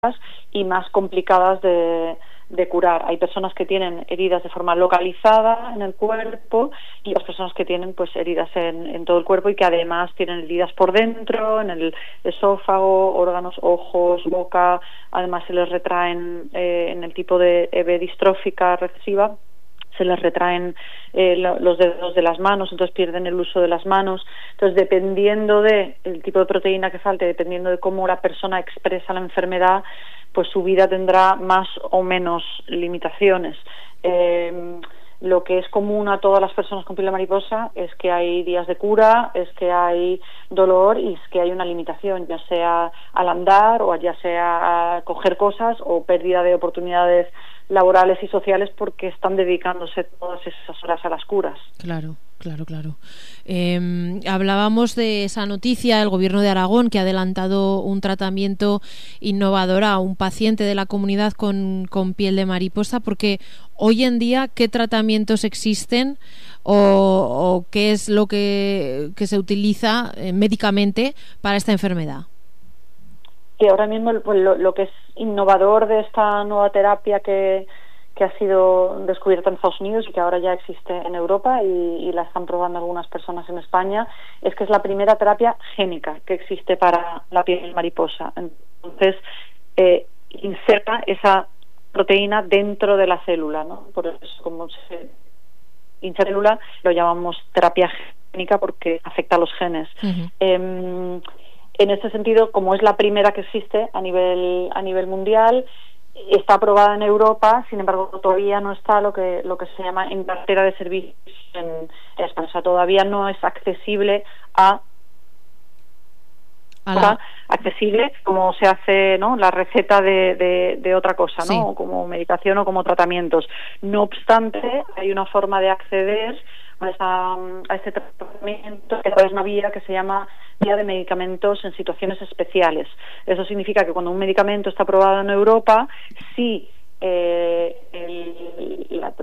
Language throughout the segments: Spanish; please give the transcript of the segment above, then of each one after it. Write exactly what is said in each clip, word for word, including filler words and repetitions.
y más complicadas de, de curar. Hay personas que tienen heridas de forma localizada en el cuerpo y otras personas que tienen pues heridas en, en todo el cuerpo y que además tienen heridas por dentro, en el esófago, órganos, ojos, boca. Además se les retraen eh, en el tipo de E B distrófica recesiva, se les retraen eh, los dedos de las manos, entonces pierden el uso de las manos. Entonces, dependiendo de el tipo de proteína que falte, dependiendo de cómo la persona expresa la enfermedad, pues su vida tendrá más o menos limitaciones. Eh, lo que es común a todas las personas con piel de mariposa es que hay días de cura, es que hay dolor y es que hay una limitación, ya sea al andar o ya sea a coger cosas o pérdida de oportunidades laborales y sociales porque están dedicándose todas esas horas a las curas. Claro, claro, claro. Eh, hablábamos de esa noticia del Gobierno de Aragón que ha adelantado un tratamiento innovador a un paciente de la comunidad con, con piel de mariposa, porque hoy en día, ¿qué tratamientos existen o, o qué es lo que, que se utiliza eh, médicamente para esta enfermedad? Que ahora mismo pues, lo, lo que es innovador de esta nueva terapia que, que ha sido descubierta en Estados Unidos y que ahora ya existe en Europa y, y la están probando algunas personas en España, es que es la primera terapia génica que existe para la piel mariposa. Entonces, eh, inserta esa proteína dentro de la célula, ¿no? Por eso, como se incélula, lo llamamos terapia génica porque afecta a los genes. Uh-huh. Eh, En este sentido, como es la primera que existe a nivel a nivel mundial, está aprobada en Europa, sin embargo todavía no está lo que lo que se llama en cartera de servicios en España, o sea, todavía no es accesible a, a la... accesible como se hace, ¿no?, la receta de, de, de otra cosa, ¿no?, sí, como medicación o como tratamientos. No obstante, hay una forma de acceder a, esa, a este tratamiento que es una vía que se llama vía de medicamentos en situaciones especiales. Eso significa que cuando un medicamento está aprobado en Europa, si eh, el, la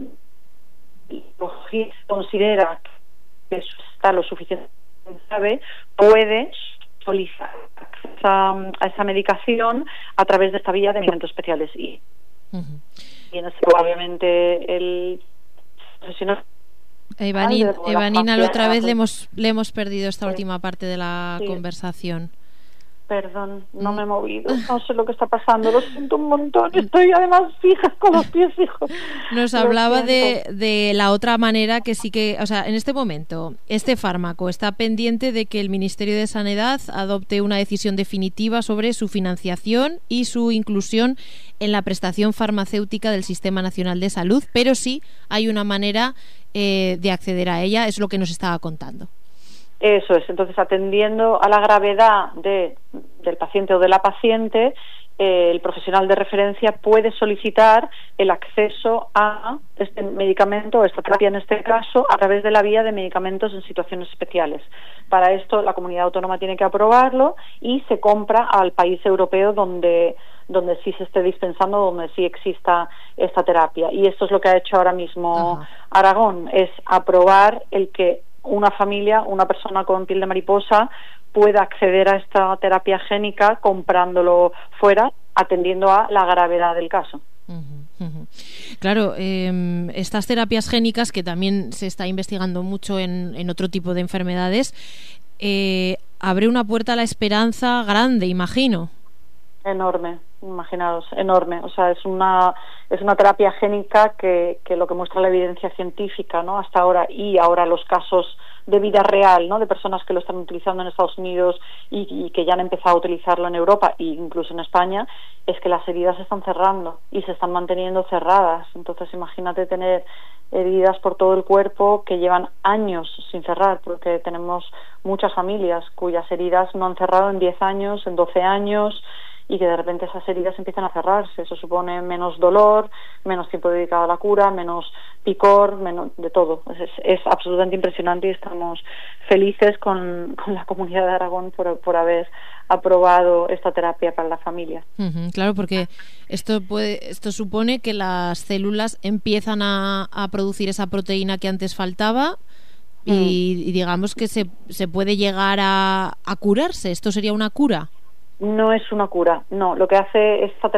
considera que está lo suficientemente grave, puede solicitar a, a esa medicación a través de esta vía de medicamentos especiales. Y, uh-huh. y en este, obviamente, el profesional. Evanina, Evanina la otra vez le hemos le hemos perdido esta sí. última parte de la sí. conversación. Perdón, no me he movido, no sé lo que está pasando, lo siento un montón, estoy además fija con los pies fijos. Nos hablaba de, de la otra manera que sí que, o sea, en este momento, este fármaco está pendiente de que el Ministerio de Sanidad adopte una decisión definitiva sobre su financiación y su inclusión en la prestación farmacéutica del Sistema Nacional de Salud, pero sí hay una manera eh, de acceder a ella, es lo que nos estaba contando. Eso es, entonces atendiendo a la gravedad de, del paciente o de la paciente, eh, el profesional de referencia puede solicitar el acceso a este medicamento, esta terapia en este caso, a través de la vía de medicamentos en situaciones especiales. Para esto la comunidad autónoma tiene que aprobarlo y se compra al país europeo donde donde sí se esté dispensando, donde sí exista esta terapia. Y esto es lo que ha hecho ahora mismo Ajá. Aragón, es aprobar el que una familia, una persona con piel de mariposa pueda acceder a esta terapia génica comprándolo fuera, atendiendo a la gravedad del caso. Uh-huh, uh-huh. Claro, eh, estas terapias génicas, que también se está investigando mucho en, en otro tipo de enfermedades, eh, abre una puerta a la esperanza grande, imagino. Enorme, imaginaos, enorme. O sea, es una es una terapia génica que, que lo que muestra la evidencia científica, ¿no?, hasta ahora, y ahora los casos de vida real, ¿no?, de personas que lo están utilizando en Estados Unidos y, y que ya han empezado a utilizarlo en Europa e incluso en España, es que las heridas se están cerrando y se están manteniendo cerradas. Entonces, imagínate tener heridas por todo el cuerpo que llevan años sin cerrar, porque tenemos muchas familias cuyas heridas no han cerrado en diez años, en doce años, y que de repente esas heridas empiezan a cerrarse. Eso supone menos dolor, menos tiempo dedicado a la cura, menos picor, menos de todo. Es, es absolutamente impresionante y estamos felices con, con la comunidad de Aragón por, por haber aprobado esta terapia para la familia. Uh-huh, claro, porque esto puede, esto supone que las células empiezan a, a producir esa proteína que antes faltaba y, mm. y digamos que se, se puede llegar a, a curarse. ¿Esto sería una cura? No es una cura, no. Lo que hace esta